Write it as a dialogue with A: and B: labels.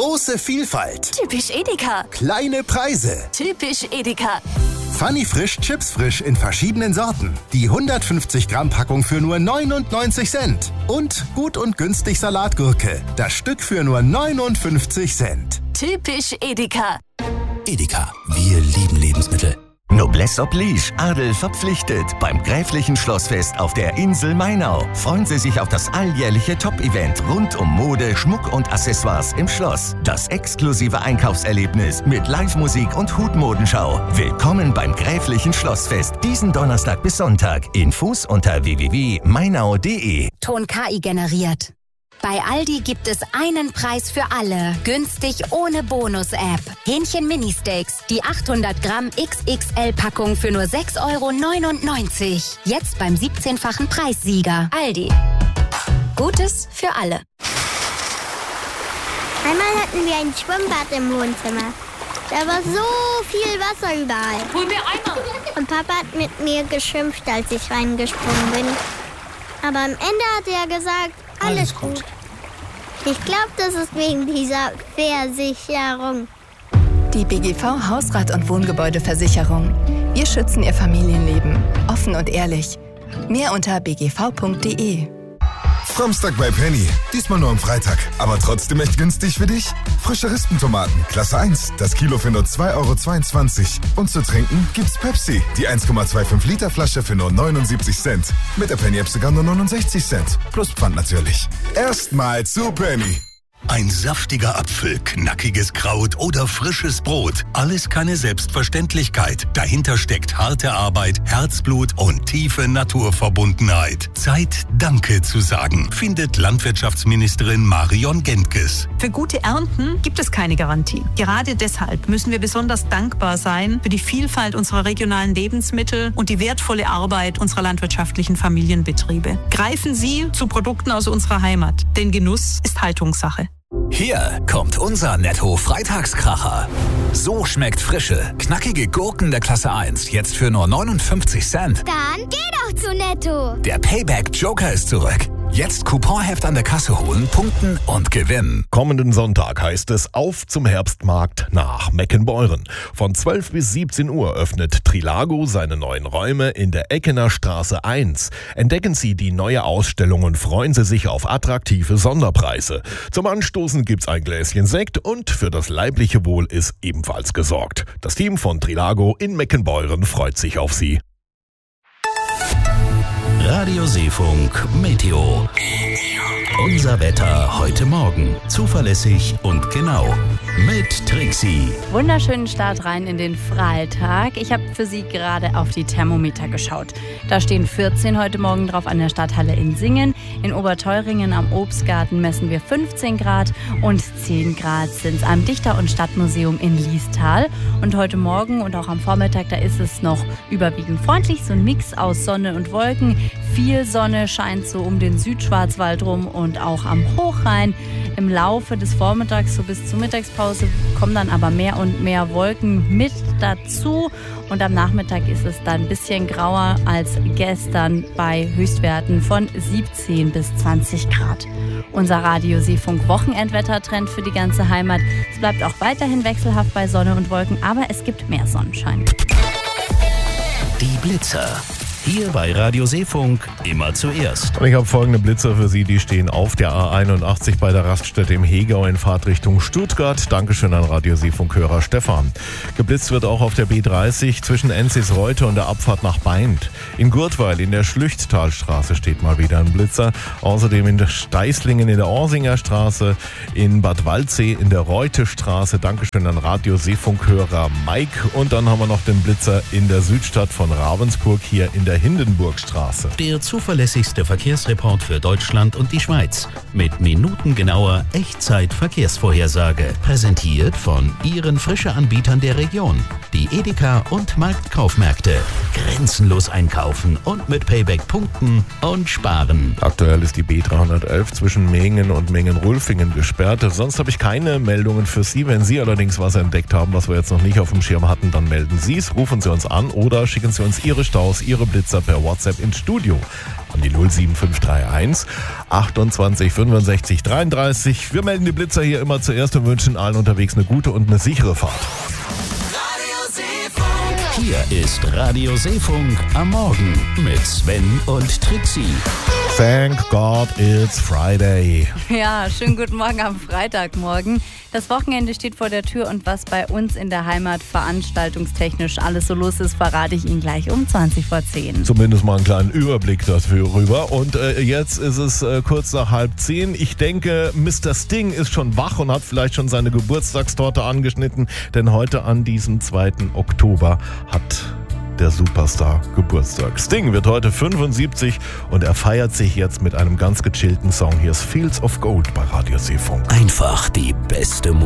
A: Große Vielfalt.
B: Typisch Edeka.
A: Kleine Preise.
B: Typisch Edeka.
A: Funny Frisch Chips Frisch in verschiedenen Sorten. Die 150 Gramm Packung für nur 99 Cent. Und gut und günstig Salatgurke. Das Stück für nur 59 Cent.
B: Typisch Edeka.
C: Edeka, wir lieben Lebensmittel.
D: Noblesse oblige, Adel verpflichtet. Beim Gräflichen Schlossfest auf der Insel Mainau freuen Sie sich auf das alljährliche Top-Event rund um Mode, Schmuck und Accessoires im Schloss. Das exklusive Einkaufserlebnis mit Live-Musik und Hutmodenschau. Willkommen beim Gräflichen Schlossfest diesen Donnerstag bis Sonntag. Infos unter www.mainau.de.
E: Ton KI generiert. Bei Aldi gibt es einen Preis für alle. Günstig ohne Bonus-App. Hähnchen Mini-Steaks. Die 800 Gramm XXL-Packung für nur 6,99 €. Jetzt beim 17-fachen Preissieger. Aldi. Gutes für alle.
F: Einmal hatten wir ein Schwimmbad im Wohnzimmer. Da war so viel Wasser überall.
B: Hol mir Eimer.
F: Und Papa hat mit mir geschimpft, als ich reingesprungen bin. Aber am Ende hat er gesagt, alles gut. Ich glaube, das ist wegen dieser Versicherung.
G: Die BGV Hausrat- und Wohngebäudeversicherung. Wir schützen Ihr Familienleben. Offen und ehrlich. Mehr unter bgv.de.
H: Samstag bei Penny. Diesmal nur am Freitag. Aber trotzdem echt günstig für dich? Frische Rispentomaten, Klasse 1. Das Kilo für nur 2,22 €. Und zu trinken gibt's Pepsi. Die 1,25 Liter Flasche für nur 79 Cent. Mit der Penny-App sogar nur 69 Cent. Plus Pfand natürlich. Erstmal zu Penny.
C: Ein saftiger Apfel, knackiges Kraut oder frisches Brot. Alles keine Selbstverständlichkeit. Dahinter steckt harte Arbeit, Herzblut und tiefe Naturverbundenheit. Zeit, Danke zu sagen, findet Landwirtschaftsministerin Marion Gentges.
I: Für gute Ernten gibt es keine Garantie. Gerade deshalb müssen wir besonders dankbar sein für die Vielfalt unserer regionalen Lebensmittel und die wertvolle Arbeit unserer landwirtschaftlichen Familienbetriebe. Greifen Sie zu Produkten aus unserer Heimat, denn Genuss ist Haltungssache.
C: Hier kommt unser Netto-Freitagskracher. So schmeckt frische, knackige Gurken der Klasse 1 jetzt für nur 59 Cent.
F: Dann geh doch zu Netto.
C: Der Payback-Joker ist zurück. Jetzt Couponheft an der Kasse holen, punkten und gewinnen.
J: Kommenden Sonntag heißt es auf zum Herbstmarkt nach Meckenbeuren. Von 12 bis 17 Uhr öffnet Trilago seine neuen Räume in der Eckener Straße 1. Entdecken Sie die neue Ausstellung und freuen Sie sich auf attraktive Sonderpreise. Zum Anstoßen gibt's ein Gläschen Sekt und für das leibliche Wohl ist ebenfalls gesorgt. Das Team von Trilago in Meckenbeuren freut sich auf Sie.
C: Radio Seefunk Meteo. Unser Wetter heute Morgen. Zuverlässig und genau. Mit Trixie.
K: Wunderschönen Start rein in den Freitag. Ich habe für Sie gerade auf die Thermometer geschaut. Da stehen 14 heute Morgen drauf an der Stadthalle in Singen. In Oberteuringen am Obstgarten messen wir 15 Grad und 10 Grad sind es am Dichter- und Stadtmuseum in Liestal. Und heute Morgen und auch am Vormittag, da ist es noch überwiegend freundlich. So ein Mix aus Sonne und Wolken. Viel Sonne scheint so um den Südschwarzwald rum und auch am Hochrhein. Im Laufe des Vormittags, so bis zur Mittagspause, kommen dann aber mehr und mehr Wolken mit dazu. Und am Nachmittag ist es dann ein bisschen grauer als gestern bei Höchstwerten von 17 bis 20 Grad. Unser Radio Seefunk Wochenendwettertrend für die ganze Heimat. Es bleibt auch weiterhin wechselhaft bei Sonne und Wolken, aber es gibt mehr Sonnenschein.
C: Die Blitzer. Hier bei Radio Seefunk immer zuerst.
J: Und ich habe folgende Blitzer für Sie, die stehen auf der A81 bei der Raststätte im Hegau in Fahrtrichtung Stuttgart. Dankeschön an Radio Seefunk-Hörer Stefan. Geblitzt wird auch auf der B30 zwischen Enzis-Reute und der Abfahrt nach Beint. In Gurtweil in der Schlüchttalstraße steht mal wieder ein Blitzer. Außerdem in Steißlingen in der Orsinger Straße, in Bad Waldsee in der Reutestraße. Dankeschön an Radio Seefunk-Hörer Mike. Und dann haben wir noch den Blitzer in der Südstadt von Ravensburg hier in der Hindenburgstraße.
C: Der zuverlässigste Verkehrsreport für Deutschland und die Schweiz. Mit minutengenauer Echtzeit-Verkehrsvorhersage. Präsentiert von Ihren Frische-Anbietern der Region. Die
L: die Edeka und Marktkaufmärkte. Grenzenlos einkaufen und mit Payback punkten und sparen.
J: Aktuell ist die B311 zwischen Mehingen und Mengen-Rulfingen gesperrt. Sonst habe ich keine Meldungen für Sie. Wenn Sie allerdings was entdeckt haben, was wir jetzt noch nicht auf dem Schirm hatten, dann melden Sie es, rufen Sie uns an oder schicken Sie uns Ihre Staus, Ihre Blitzer per WhatsApp ins Studio an die 07531 28 65 33. Wir melden die Blitzer hier immer zuerst und wünschen allen unterwegs eine gute und eine sichere Fahrt.
L: Hier ist Radio Seefunk am Morgen mit Sven und Trixie.
J: Thank God it's Friday.
K: Ja, schönen guten Morgen am Freitagmorgen. Das Wochenende steht vor der Tür und was bei uns in der Heimat veranstaltungstechnisch alles so los ist, verrate ich Ihnen gleich um 20:10.
J: Zumindest mal einen kleinen Überblick darüber. Und jetzt ist es kurz nach 9:30. Ich denke, Mr. Sting ist schon wach und hat vielleicht schon seine Geburtstagstorte angeschnitten, denn heute an diesem 2. Oktober hat der Superstar Geburtstag. Sting wird heute 75 und er feiert sich jetzt mit einem ganz gechillten Song. Hier ist Fields of Gold bei Radio Seefunk.
L: Einfach die beste Musik.